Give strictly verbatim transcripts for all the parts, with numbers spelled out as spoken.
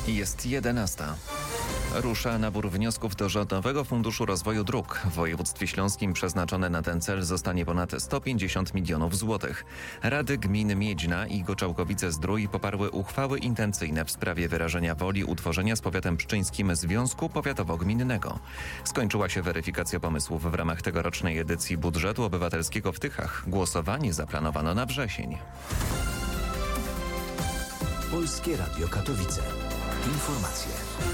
Jest jedenasta. Rusza nabór wniosków do Rządowego Funduszu Rozwoju Dróg. W województwie śląskim przeznaczone na ten cel zostanie ponad sto pięćdziesiąt milionów złotych. Rady gmin Miedźna i Goczałkowice-Zdrój poparły uchwały intencyjne w sprawie wyrażenia woli utworzenia z powiatem pszczyńskim Związku Powiatowo-Gminnego. Skończyła się weryfikacja pomysłów w ramach tegorocznej edycji budżetu obywatelskiego w Tychach. Głosowanie zaplanowano na wrzesień. Polskie Radio Katowice. Informacje.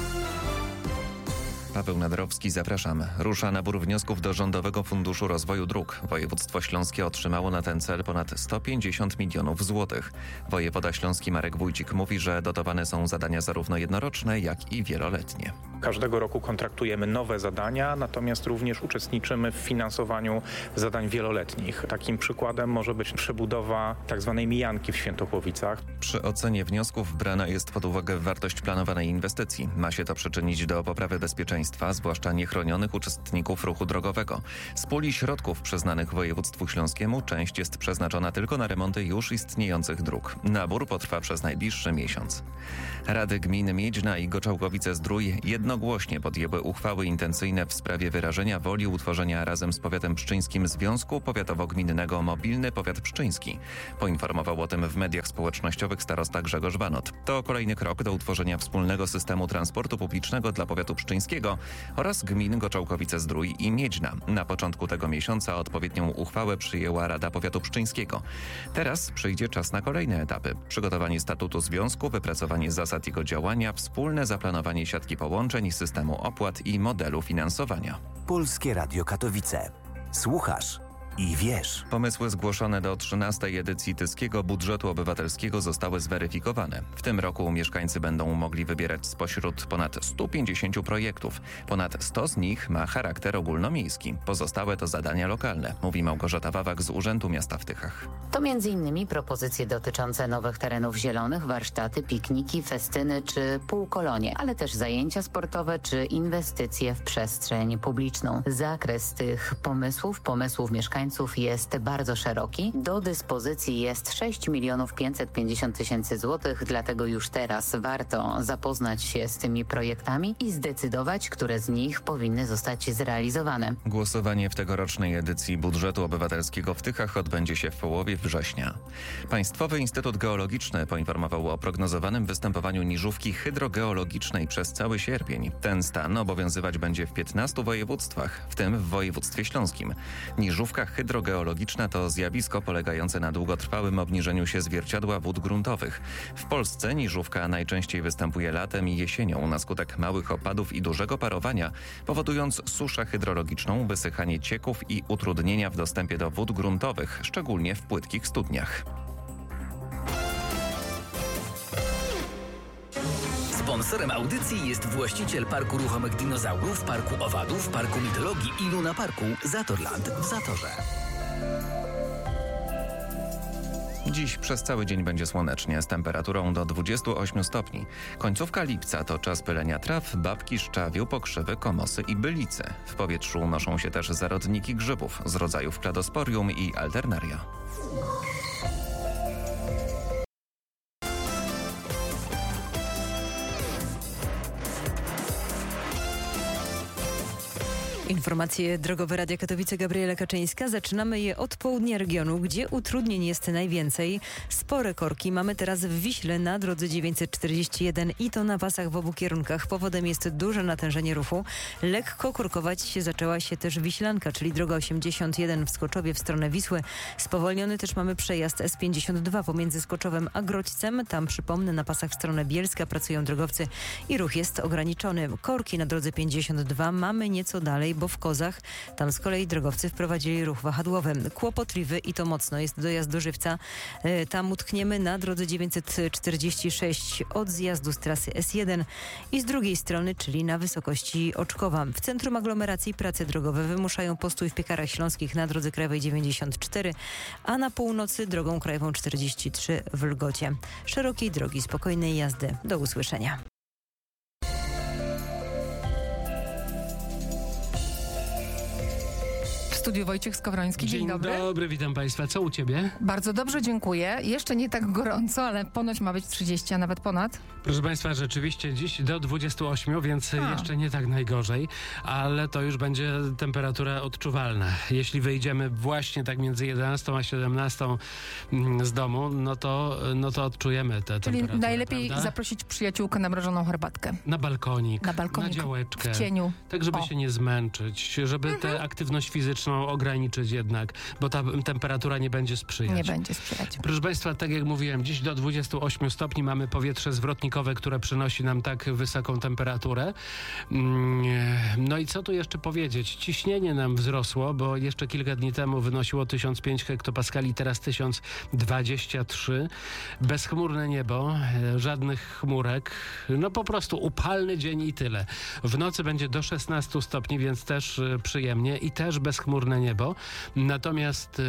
Paweł Nadrowski, zapraszam. Rusza nabór wniosków do Rządowego Funduszu Rozwoju Dróg. Województwo śląskie otrzymało na ten cel ponad sto pięćdziesiąt milionów złotych. Wojewoda śląski Marek Wójcik mówi, że dotowane są zadania zarówno jednoroczne, jak i wieloletnie. Każdego roku kontraktujemy nowe zadania, natomiast również uczestniczymy w finansowaniu zadań wieloletnich. Takim przykładem może być przebudowa tzw. mijanki w Świętochłowicach. Przy ocenie wniosków brana jest pod uwagę wartość planowanej inwestycji. Ma się to przyczynić do poprawy bezpieczeństwa, zwłaszcza niechronionych uczestników ruchu drogowego. Z puli środków przyznanych województwu śląskiemu część jest przeznaczona tylko na remonty już istniejących dróg. Nabór potrwa przez najbliższy miesiąc. Rady gmin Miedźna i Goczałkowice-Zdrój jednogłośnie podjęły uchwały intencyjne w sprawie wyrażenia woli utworzenia razem z powiatem pszczyńskim Związku Powiatowo-Gminnego Mobilny Powiat Pszczyński. Poinformował o tym w mediach społecznościowych starosta Grzegorz Wanot. To kolejny krok do utworzenia wspólnego systemu transportu publicznego dla powiatu pszczyńskiego oraz gmin Goczałkowice-Zdrój i Miedźna. Na początku tego miesiąca odpowiednią uchwałę przyjęła Rada Powiatu Pszczyńskiego. Teraz przyjdzie czas na kolejne etapy. Przygotowanie statutu związku, wypracowanie zasad jego działania, wspólne zaplanowanie siatki połączeń, systemu opłat i modelu finansowania. Polskie Radio Katowice. Słuchasz i wiesz. Pomysły zgłoszone do trzynastej edycji Tyskiego Budżetu Obywatelskiego zostały zweryfikowane. W tym roku mieszkańcy będą mogli wybierać spośród ponad stu pięćdziesięciu projektów. Ponad sto z nich ma charakter ogólnomiejski. Pozostałe to zadania lokalne, mówi Małgorzata Wawak z Urzędu Miasta w Tychach. To między innymi propozycje dotyczące nowych terenów zielonych, warsztaty, pikniki, festyny czy półkolonie, ale też zajęcia sportowe czy inwestycje w przestrzeń publiczną. Zakres tych pomysłów, pomysłów mieszkańców jest bardzo szeroki. Do dyspozycji jest sześć milionów pięćset pięćdziesiąt tysięcy złotych, dlatego już teraz warto zapoznać się z tymi projektami i zdecydować, które z nich powinny zostać zrealizowane. Głosowanie w tegorocznej edycji budżetu obywatelskiego w Tychach odbędzie się w połowie września. Państwowy Instytut Geologiczny poinformował o prognozowanym występowaniu niżówki hydrogeologicznej przez cały sierpień. Ten stan obowiązywać będzie w piętnastu województwach, w tym w województwie śląskim. Niżówka hydrogeologiczna to zjawisko polegające na długotrwałym obniżeniu się zwierciadła wód gruntowych. W Polsce niżówka najczęściej występuje latem i jesienią na skutek małych opadów i dużego parowania, powodując suszę hydrologiczną, wysychanie cieków i utrudnienia w dostępie do wód gruntowych, szczególnie w płytkich studniach. Sponsorem audycji jest właściciel Parku Ruchomych Dinozaurów, Parku Owadów, Parku Mitologii i Luna Parku Zatorland w Zatorze. Dziś przez cały dzień będzie słonecznie z temperaturą do dwudziestu ośmiu stopni. Końcówka lipca to czas pylenia traw, babki, szczawiu, pokrzywy, komosy i bylicy. W powietrzu unoszą się też zarodniki grzybów z rodzajów kladosporium i alternaria. Informacje drogowe Radia Katowice, Gabriela Kaczyńska. Zaczynamy je od południa regionu, gdzie utrudnień jest najwięcej. Spore korki mamy teraz w Wiśle na drodze dziewięćset czterdzieści jeden i to na pasach w obu kierunkach. Powodem jest duże natężenie ruchu. Lekko korkować się zaczęła się też Wiślanka, czyli droga osiemdziesiąt jeden w Skoczowie w stronę Wisły. Spowolniony też mamy przejazd S pięćdziesiąt dwa pomiędzy Skoczowem a Grodźcem. Tam, przypomnę, na pasach w stronę Bielska pracują drogowcy i ruch jest ograniczony. Korki na drodze pięćdziesiąt dwa mamy nieco dalej, bo w Kozach tam z kolei drogowcy wprowadzili ruch wahadłowy. Kłopotliwy i to mocno jest dojazd do Żywca. Tam utkniemy na drodze dziewięćset czterdzieści sześć od zjazdu z trasy S jeden i z drugiej strony, czyli na wysokości Oczkowa. W centrum aglomeracji prace drogowe wymuszają postój w Piekarach Śląskich na drodze krajowej dziewięćdziesiąt cztery, a na północy drogą krajową czterdzieści trzy w Lgocie. Szerokiej drogi, spokojnej jazdy. Do usłyszenia. studiu Wojciech Skowroński. Dzień, Dzień dobry. dobry, witam Państwa. Co u Ciebie? Bardzo dobrze, dziękuję. Jeszcze nie tak gorąco, ale ponoć ma być trzydzieści, a nawet ponad. Proszę Państwa, rzeczywiście dziś do dwudziestu ośmiu, więc A. jeszcze nie tak najgorzej, ale to już będzie temperatura odczuwalna. Jeśli wyjdziemy właśnie tak między jedenastą a siedemnastą mm, z domu, no to, no to odczujemy tę Czyli temperaturę. najlepiej prawda? zaprosić przyjaciółkę na mrożoną herbatkę. Na balkonik, Na balkonik, działeczkę. w cieniu. Tak, żeby O. się nie zmęczyć, żeby tę aktywność fizyczną ograniczyć jednak, bo ta temperatura nie będzie sprzyjać. Nie będzie sprzyjać. Proszę Państwa, tak jak mówiłem, dziś do dwudziestu ośmiu stopni mamy powietrze zwrotnikowe, które przynosi nam tak wysoką temperaturę. Mm, No i co tu jeszcze powiedzieć? Ciśnienie nam wzrosło, bo jeszcze kilka dni temu wynosiło tysiąc pięć hektopaskali, teraz tysiąc dwadzieścia trzy. Bezchmurne niebo, e, żadnych chmurek. No po prostu upalny dzień i tyle. W nocy będzie do szesnastu stopni, więc też e, przyjemnie i też bezchmurne niebo. Natomiast e,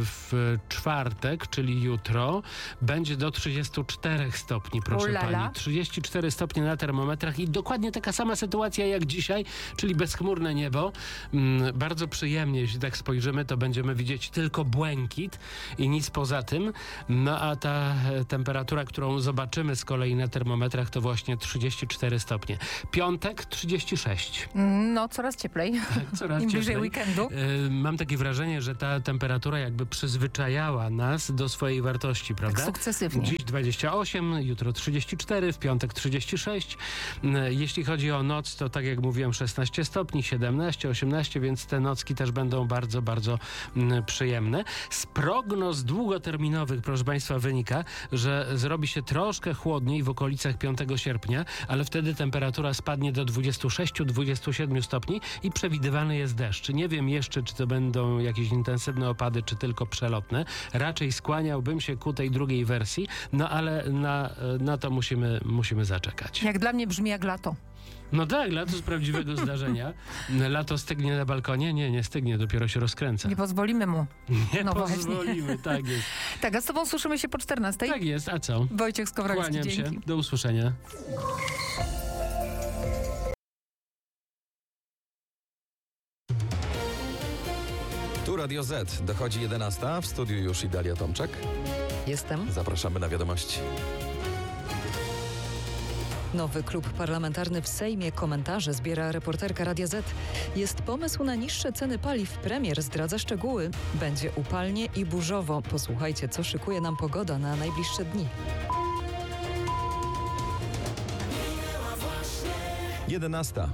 w czwartek, czyli jutro, będzie do trzydziestu czterech stopni, proszę Ulala. pani. trzydzieści cztery stopnie na termometrach i dokładnie taka sama sytuacja jak dzisiaj, czyli bezchmurne niebo. Mm, bardzo przyjemnie, jeśli tak spojrzymy, to będziemy widzieć tylko błękit i nic poza tym. No a ta e, temperatura, którą zobaczymy z kolei na termometrach, to właśnie trzydzieści cztery stopnie. Piątek trzydzieści sześć. No, coraz cieplej. Coraz Im bliżej cieplej. weekendu. E, Mam takie wrażenie, że ta temperatura jakby przyzwyczajała nas do swojej wartości, prawda? Tak sukcesywnie. Dziś dwadzieścia osiem, jutro trzydzieści cztery, w piątek trzydzieści sześć. E, Jeśli chodzi o noc, to tak jak mówiłem, szesnaście stopni, siedemnaście, osiemnaście, więc te nocki też będą bardzo, bardzo mm, przyjemne. Z prognoz długoterminowych, proszę Państwa, wynika, że zrobi się troszkę chłodniej w okolicach piątego sierpnia, ale wtedy temperatura spadnie do dwudziestu sześciu do dwudziestu siedmiu stopni i przewidywany jest deszcz. Nie wiem jeszcze, czy to będą jakieś intensywne opady, czy tylko przelotne. Raczej skłaniałbym się ku tej drugiej wersji, no ale na, na to musimy, musimy zaczekać. Jak dla mnie brzmi jak lato. No tak, lato z prawdziwego zdarzenia. Lato stygnie na balkonie? Nie, nie stygnie, dopiero się rozkręca. Nie pozwolimy mu. Nie no właśnie. pozwolimy, tak jest. Tak, a z tobą słyszymy się po czternastej. Tak jest, a co? Wojciech Skowroński, Kłaniam dzięki. się, do usłyszenia. Tu Radio Z. Dochodzi jedenasta. W studiu już i Dalia Tomczak. Jestem. Zapraszamy na wiadomości. Nowy klub parlamentarny w Sejmie. Komentarze zbiera reporterka Radia Z. Jest pomysł na niższe ceny paliw. Premier zdradza szczegóły. Będzie upalnie i burzowo. Posłuchajcie, co szykuje nam pogoda na najbliższe dni. jedenasta.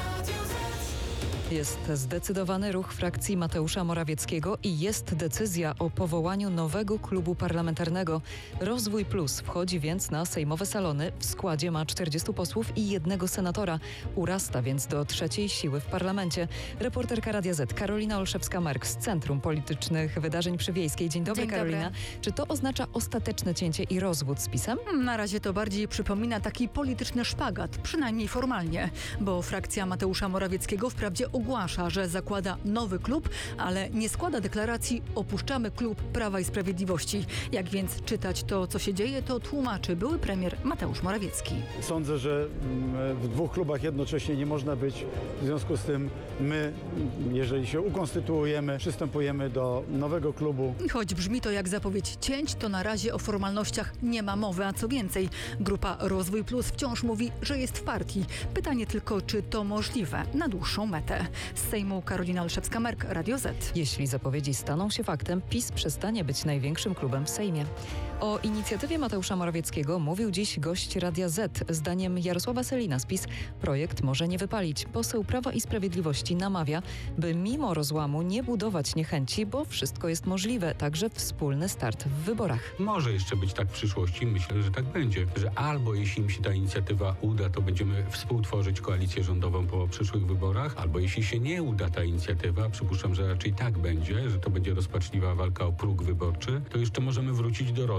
Jest zdecydowany ruch frakcji Mateusza Morawieckiego i jest decyzja o powołaniu nowego klubu parlamentarnego. Rozwój Plus wchodzi więc na sejmowe salony. W składzie ma czterdziestu posłów i jednego senatora. Urasta więc do trzeciej siły w parlamencie. Reporterka Radia Z Karolina Olszewska-Mark z Centrum Politycznych Wydarzeń przy Wiejskiej. Dzień dobry, Dzień dobry. Karolina. Czy to oznacza ostateczne cięcie i rozwód z PiS-em? Na razie to bardziej przypomina taki polityczny szpagat, przynajmniej formalnie, bo frakcja Mateusza Morawieckiego wprawdzie ogłasza, że zakłada nowy klub, ale nie składa deklaracji opuszczamy klub Prawa i Sprawiedliwości. Jak więc czytać to, co się dzieje, to tłumaczy były premier Mateusz Morawiecki. Sądzę, że w dwóch klubach jednocześnie nie można być. W związku z tym my, jeżeli się ukonstytuujemy, przystępujemy do nowego klubu. Choć brzmi to jak zapowiedź cięć, to na razie o formalnościach nie ma mowy, a co więcej, grupa Rozwój Plus wciąż mówi, że jest w partii. Pytanie tylko, czy to możliwe na dłuższą metę. Z Sejmu Karolina Olszewska-Merk, Radio Z. Jeśli zapowiedzi staną się faktem, PiS przestanie być największym klubem w Sejmie. O inicjatywie Mateusza Morawieckiego mówił dziś gość Radia Z. Zdaniem Jarosława Sellina z PiS projekt może nie wypalić. Poseł Prawa i Sprawiedliwości namawia, by mimo rozłamu nie budować niechęci, bo wszystko jest możliwe, także wspólny start w wyborach. Może jeszcze być tak w przyszłości, myślę, że tak będzie, że albo jeśli im się ta inicjatywa uda, to będziemy współtworzyć koalicję rządową po przyszłych wyborach, albo jeśli się nie uda ta inicjatywa, przypuszczam, że raczej tak będzie, że to będzie rozpaczliwa walka o próg wyborczy, to jeszcze możemy wrócić do rozmów.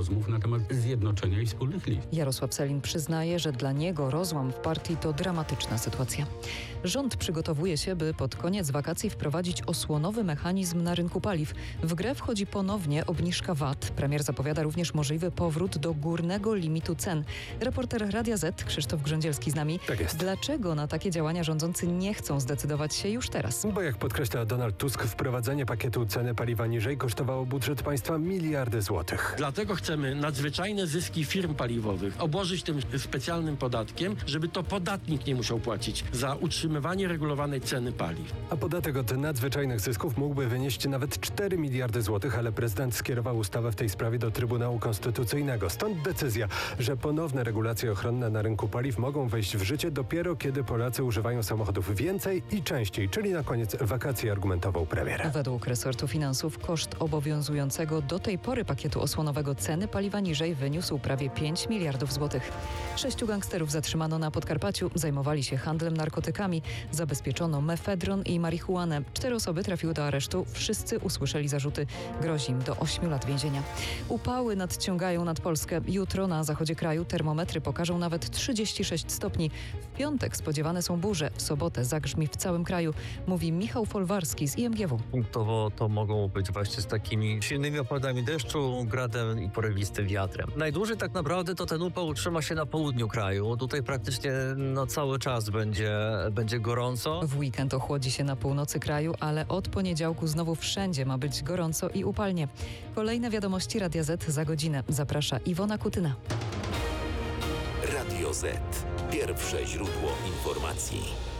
rozmów na temat zjednoczenia i wspólnych list. Jarosław Sellin przyznaje, że dla niego rozłam w partii to dramatyczna sytuacja. Rząd przygotowuje się, by pod koniec wakacji wprowadzić osłonowy mechanizm na rynku paliw. W grę wchodzi ponownie obniżka V A T. Premier zapowiada również możliwy powrót do górnego limitu cen. Reporter Radia Z Krzysztof Grządzielski z nami. Tak jest. Dlaczego na takie działania rządzący nie chcą zdecydować się już teraz? Bo jak podkreśla Donald Tusk, wprowadzenie pakietu ceny paliwa niżej kosztowało budżet państwa miliardy złotych. Dlatego chcemy nadzwyczajne zyski firm paliwowych obłożyć tym specjalnym podatkiem, żeby to podatnik nie musiał płacić za utrzymywanie regulowanej ceny paliw. A podatek od nadzwyczajnych zysków mógłby wynieść nawet cztery miliardy złotych, ale prezydent skierował ustawę w tej sprawie do Trybunału Konstytucyjnego. Stąd decyzja, że ponowne regulacje ochronne na rynku paliw mogą wejść w życie dopiero kiedy Polacy używają samochodów więcej i częściej, czyli na koniec wakacji, argumentował premier. Według resortu finansów koszt obowiązującego do tej pory pakietu osłonowego ceny paliwa niżej wyniósł prawie pięć miliardów złotych. Sześciu gangsterów zatrzymano na Podkarpaciu, zajmowali się handlem narkotykami. Zabezpieczono mefedron i marihuanę. Cztery osoby trafiły do aresztu. Wszyscy usłyszeli zarzuty. Grozi im do ośmiu lat więzienia. Upały nadciągają nad Polskę. Jutro na zachodzie kraju termometry pokażą nawet trzydzieści sześć stopni. W piątek spodziewane są burze. W sobotę zagrzmi w całym kraju. Mówi Michał Folwarski z I M G W. Punktowo to mogą być właśnie z takimi silnymi opadami deszczu, gradem i porywistym wiatrem. Najdłużej tak naprawdę to ten upał utrzyma się na południu kraju. Tutaj praktycznie no, cały czas będzie, będzie gorąco. W weekend ochłodzi się na północy kraju, ale od poniedziałku znowu wszędzie ma być gorąco i upalnie. Kolejne wiadomości Radia Z za godzinę. Zaprasza Iwona Kutyna. Radio Z. Pierwsze źródło informacji.